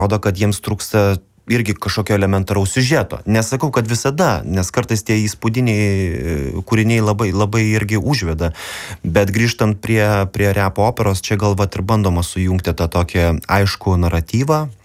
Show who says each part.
Speaker 1: rodo, kad jiems trūksta irgi kažkokio elementaraus siužeto. Nesakau, kad visada, nes kartais tie įspūdiniai kūriniai labai irgi užveda. Bet grįžtant prie repo operos, čia gal vat ir bandoma sujungti tą tokį aišku naratyvą,